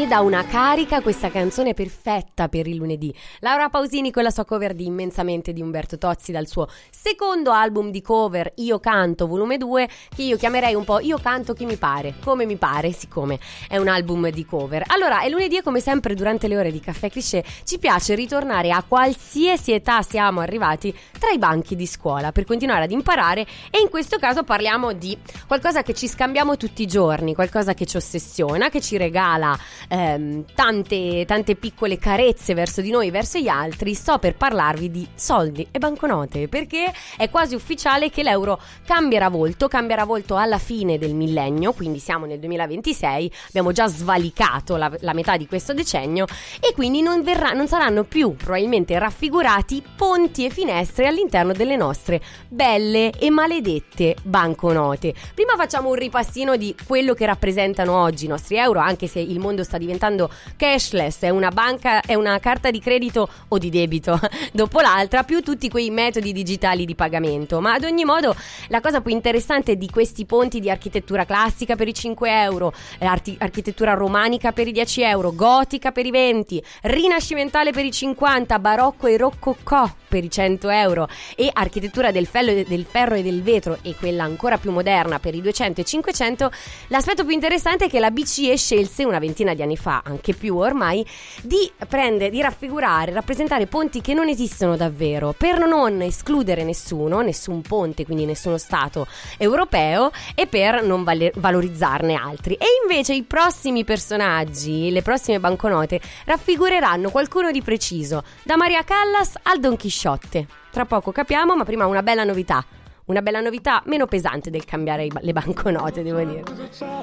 e dà una carica questa canzone perfetta per il lunedì. Laura Pausini con la sua cover di Immensamente di Umberto Tozzi dal suo secondo album di cover Io Canto volume 2, che io chiamerei un po' Io Canto Chi Mi Pare, come mi pare, siccome è un album di cover. Allora, è lunedì e come sempre durante le ore di Caffè Cliché ci piace ritornare a qualsiasi età siamo arrivati tra i banchi di scuola per continuare ad imparare, e in questo caso parliamo di qualcosa che ci scambiamo tutti i giorni, qualcosa che ci ossessiona, che ci regala tante piccole carezze verso di noi, verso gli altri. Sto per parlarvi di soldi e banconote, perché è quasi ufficiale che l'euro cambierà volto alla fine del millennio, quindi siamo nel 2026, abbiamo già svalicato la metà di questo decennio, e quindi non saranno più probabilmente raffigurati ponti e finestre all'interno delle nostre belle e maledette banconote. Prima facciamo un ripassino di quello che rappresentano oggi i nostri euro, anche se il mondo sta diventando cashless, è una carta di credito o di debito dopo l'altra, più tutti quei metodi digitali di pagamento. Ma ad ogni modo la cosa più interessante di questi ponti di architettura classica per i 5 euro, architettura romanica per i 10 euro, gotica per i 20, rinascimentale per i 50, barocco e rococò per i 100 euro e architettura del ferro e del vetro, e quella ancora più moderna per i 200 e 500, l'aspetto più interessante è che la BCE scelse una ventina di anni fa, anche più ormai, di rappresentare ponti che non esistono davvero, per non escludere nessun ponte, quindi nessuno stato europeo, e per non valorizzarne altri. E invece i prossimi personaggi, le prossime banconote, raffigureranno qualcuno di preciso, da Maria Callas al Don Chisciotte. Tra poco capiamo, ma prima una bella novità meno pesante del cambiare le banconote, devo dire.